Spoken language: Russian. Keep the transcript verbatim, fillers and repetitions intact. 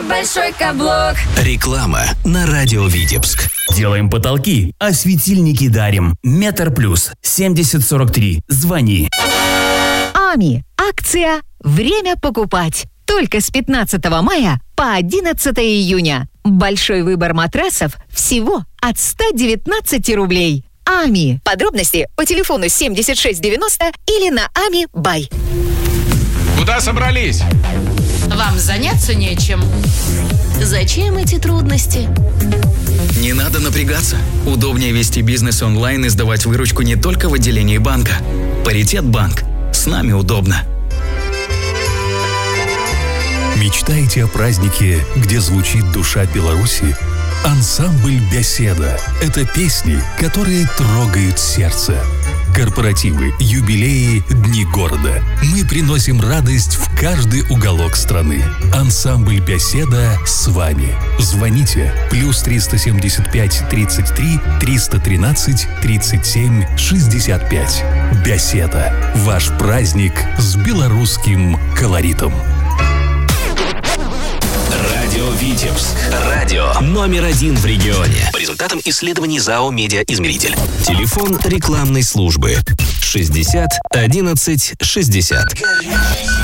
на Большой Каблук. Реклама на радио Витебск. Делаем потолки, а светильники дарим. Метр плюс семьдесят сорок три. Звони. АМИ. Акция «Время покупать». Только с пятнадцатого мая по одиннадцатое июня. Большой выбор матрасов всего от ста девятнадцати рублей. АМИ. Подробности по телефону семьдесят шесть девяносто или на ами бай. Куда собрались? Вам заняться нечем. Зачем эти трудности? Не надо напрягаться. Удобнее вести бизнес онлайн и сдавать выручку не только в отделении банка. Паритет банк. С нами удобно. Мечтаете о празднике, где звучит душа Беларуси? Ансамбль «Беседа» — это песни, которые трогают сердце. Корпоративы, юбилеи, дни города. Мы приносим радость в каждый уголок страны. Ансамбль «Беседа» с вами. Звоните плюс триста семьдесят пять тридцать три триста тринадцать тридцать семь шестьдесят пять. «Беседа» — ваш праздник с белорусским колоритом. Радио Витебск. Радио номер один в регионе. По результатам исследований ЗАО «Медиаизмеритель». Телефон рекламной службы шестьдесят одиннадцать шестьдесят.